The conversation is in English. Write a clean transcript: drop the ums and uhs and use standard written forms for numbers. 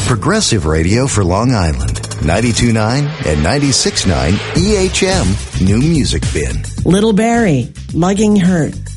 Progressive radio for Long Island. 92.9 and 96.9 EHM New Music Bin. Little Barry, Lugging Hurt.